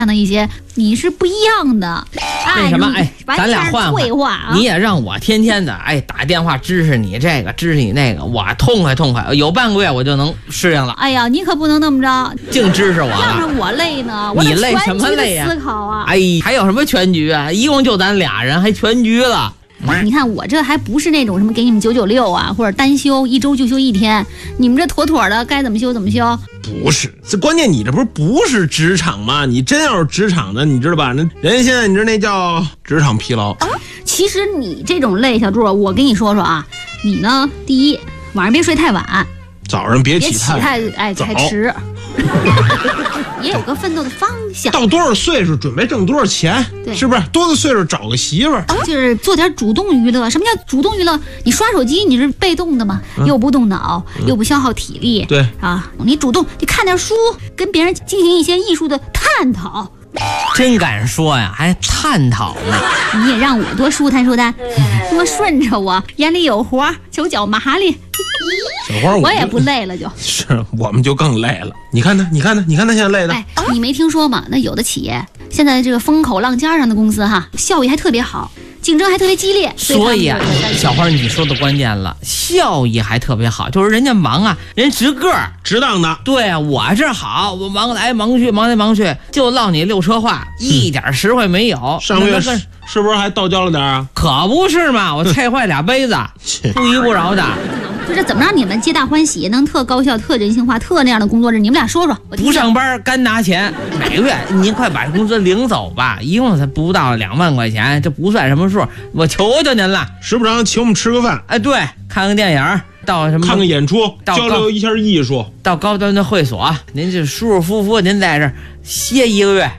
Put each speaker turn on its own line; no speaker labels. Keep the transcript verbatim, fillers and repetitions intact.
上的一些你是不一样的。
为什么？哎，咱俩换换，
啊、
你也让我天天的哎打电话支持你这个支持你那个，我痛快痛快，有半个月我就能适应了。
哎呀，你可不能那么着，
净支持我了，
要是我累呢，我
你累什么累呀？
思考啊，
哎，还有什么全局啊？一共就咱俩人，还全局了。
你看我这还不是那种什么给你们九九六啊，或者单休一周就休一天，你们这妥妥的该怎么休怎么休。
不是，这关键你这不是不是职场吗？你真要是职场的，你知道吧？那人现在你知道那叫职场疲劳。
其实你这种累，小柱，我跟你说说啊，你呢，第一晚上别睡太晚，
早上别起
太太哎太迟。也有个奋斗的方向，
到多少岁数准备挣多少钱，是不是？多大岁数找个媳妇儿，
就是做点主动娱乐。什么叫主动娱乐？你刷手机你是被动的嘛，嗯、又不动脑，嗯、又不消耗体力，
对
啊，你主动，你看点书，跟别人进行一些艺术的探讨。
真敢说呀，还探讨呢！
你也让我多舒坦舒坦，多顺着我，眼里有活，手脚麻利。
小花，
我也不累了就，
是我们就更累了。你看他，你看他，你看他现在累的。
哎，你没听说吗？那有的企业现在这个风口浪尖上的公司哈，效益还特别好，竞争还特别激烈。
所以啊，小花你说的关键了，效益还特别好，就是人家忙啊，人直个儿
值当的。
对啊，我这好，我忙来忙去，忙来忙去，就唠你六车话，嗯、一点实惠没有。
上个月是是不是还倒交了点啊？
可不是嘛，我菜坏俩杯子，不依不饶的。
就这怎么让你们皆大欢喜，能特高效、特人性化、特那样的工作日？你们俩说说。我
不上班干拿钱，每个月您快把工资领走吧，一共才不到两万块钱，这不算什么数，我求求您了。
时不常请我们吃个饭，
哎，对，看个电影，到什么
看个演出，交流一下艺术，
到高端的会所，您就舒舒服服，您在这儿歇一个月。